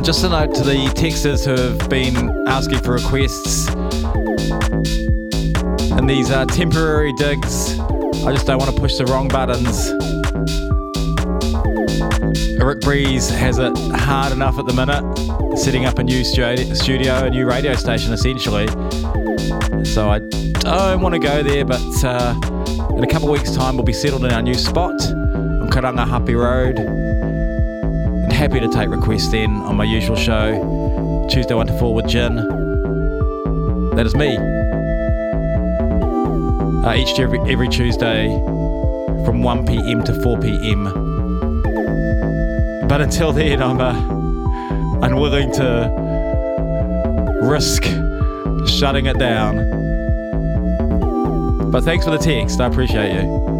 And just a note to the texters who have been asking for requests and these temporary digs. I just don't want to push the wrong buttons. Rick Breeze has it hard enough at the minute, setting up a new studio, a new radio station essentially. So I don't want to go there, but in a couple of weeks' time we'll be settled in our new spot on Karangahape Road. And happy to take requests then on my usual show, Tuesday 1 to 4 with Gin. That is me. Every Tuesday from 1 p.m. to 4 p.m. But until then, I'm unwilling to risk shutting it down. But thanks for the text, I appreciate you.